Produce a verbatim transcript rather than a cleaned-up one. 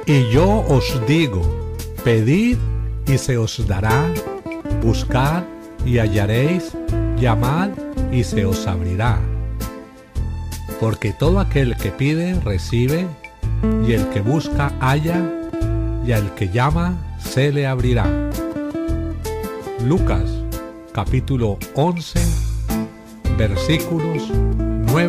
Y yo os digo, pedid y se os dará, buscad y hallaréis, llamad y se os abrirá. Porque todo aquel que pide, recibe, y el que busca, halla, y al que llama, se le abrirá. Lucas, capítulo once, versículos